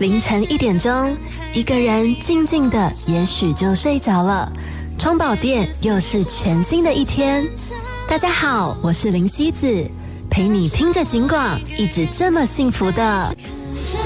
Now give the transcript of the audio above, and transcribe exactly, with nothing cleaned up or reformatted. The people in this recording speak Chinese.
凌晨一点钟，一个人静静的，也许就睡着了。充饱电，又是全新的一天。大家好，我是林希子，陪你听着警广，一直这么幸福的。